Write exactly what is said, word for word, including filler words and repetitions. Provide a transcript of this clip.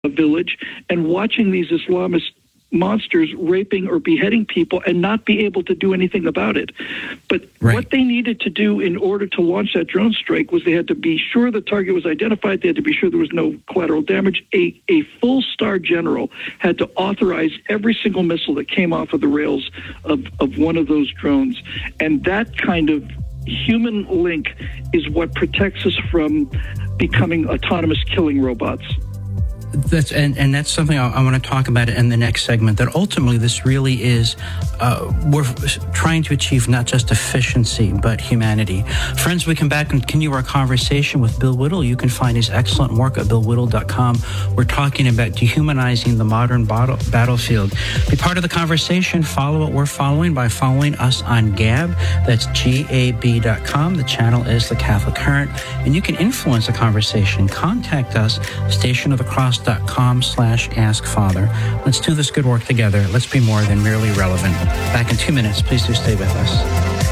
a village and watching these Islamist monsters raping or beheading people and not be able to do anything about it. But right. what they needed to do in order to launch that drone strike was they had to be sure the target was identified. They had to be sure there was no collateral damage. A, a full star general had to authorize every single missile that came off of the rails of, of one of those drones. And that kind of human link is what protects us from becoming autonomous killing robots. That's and, and that's something I, I want to talk about in the next segment, that ultimately this really is, uh, we're trying to achieve not just efficiency, but humanity. Friends, we come back and continue our conversation with Bill Whittle. You can find his excellent work at bill whittle dot com. We're talking about dehumanizing the modern battle, battlefield. Be part of the conversation. Follow what we're following by following us on Gab. That's G A B dot com. The channel is The Catholic Current. And you can influence the conversation. Contact us, Station of the Cross dot com slash ask father. Let's do this good work together. Let's be more than merely relevant. Back in two minutes. Please do stay with us.